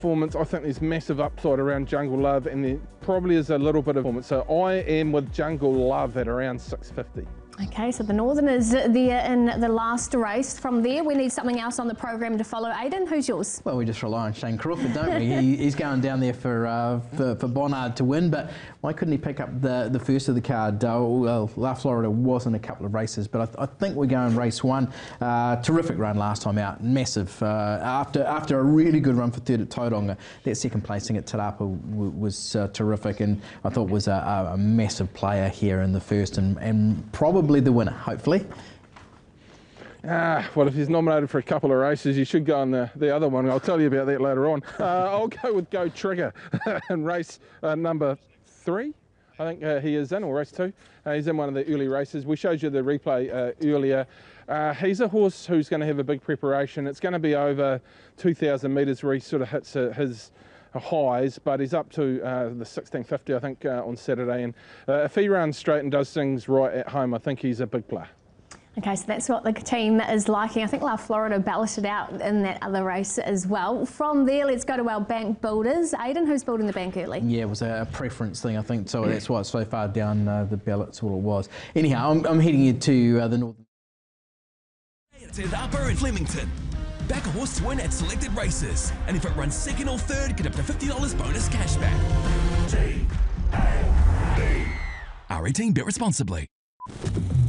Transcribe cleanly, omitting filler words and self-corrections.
performance. I think there's massive upside around Jungle Love, and there probably is a little bit of performance. So I am with Jungle Love at around 650. Okay, so the Northerners there in the last race. From there, we need something else on the program to follow. Aidan, who's yours? Well, we just rely on Shane Crawford, don't we? He's going down there for Bonnard to win, but why couldn't he pick up the first of the card? Well, La Florida was in a couple of races, but I think we're going race one. Terrific run last time out, massive. After a really good run for third at Tauranga, that second placing at Te Rapa was terrific, and I thought was a massive player here in the first, and probably the winner, hopefully. Well, if he's nominated for a couple of races, you should go on the other one. I'll tell you about that later on. I'll go with Go Trigger in race number 3. I think he is in, or race 2. He's in one of the early races. We showed you the replay earlier. He's a horse who's going to have a big preparation. It's going to be over 2,000 metres where he sort of hits his highs, but he's up to the 1650, I think, on Saturday. And if he runs straight and does things right at home, I think he's a big player. Okay, so that's what the team is liking. I think La Florida balloted out in that other race as well. From there, let's go to our bank builders. Aidan, who's building the bank early? Yeah, it was a preference thing, I think, so that's why it's so far down the ballot's all it was. Anyhow, I'm heading you to the Northern. Te Rapa in Flemington. Back a horse to win at selected races, and if it runs second or third, get up to $50 bonus cashback. R18, bet responsibly.